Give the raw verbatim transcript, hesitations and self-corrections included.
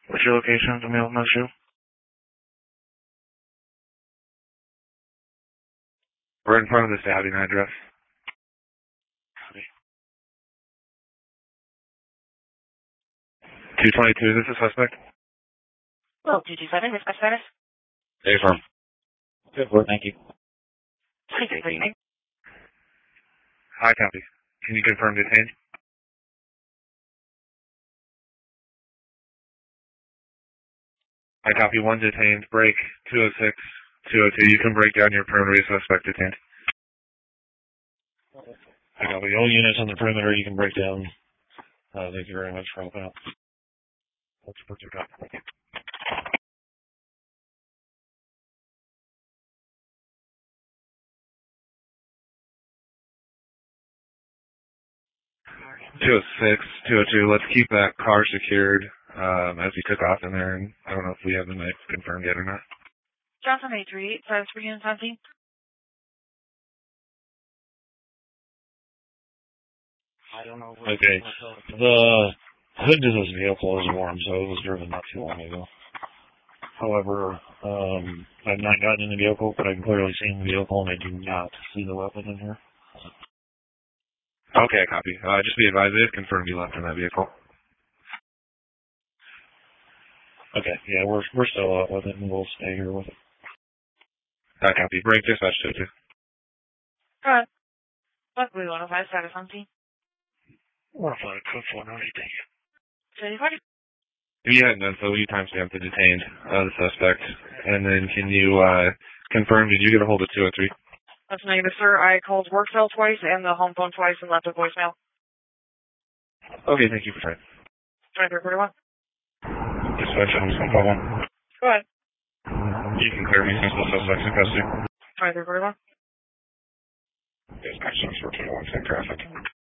What's your location of the mail no shoe? We're in front of the stabbing address. two twenty-two, is this a suspect? Well, two two seven, dispatch status. Hey, firm. Good work, thank you. three two three nine. Hi, copy. Can you confirm detained? Hi, copy. One detained. Break two oh six, two oh two. You can break down your perimeter suspect detained. Hi, copy. All units on the perimeter you can break down. Uh, thank you very much for helping out. What's what's your copy? Thank you. two oh six, two oh two. Let's keep that car secured um, as he took off in there. And I don't know if we have the knife confirmed yet or not. Johnson eight three eight, status for unit seventeen. I don't know. Okay. The hood to this vehicle is warm, so it was driven not too long ago. However, um, I've not gotten in the vehicle, but I've clearly seen the vehicle, and I do not see the weapon in here. Okay, copy. Uh, just be advised, it is confirmed you left in that vehicle. Okay, yeah, we're we're still out with it, and we'll stay here with it. Uh, copy. Break dispatch two oh two. Alright. What blue one oh five, status on scene. We're fine, code four ninety, thank you. City forty. If you hadn't done so, you timestamp the detained, uh, the suspect. And then can you uh, confirm, did you get a hold of two oh three? That's negative, sir. I called work cell twice and the home phone twice and left a voicemail. Okay, thank you for trying. twenty-three forty-one. Dispatch, I'm just going to call one. Go ahead. You can clear me since the suspect's in custody. twenty-three forty-one. Dispatch, I'm sorry, traffic.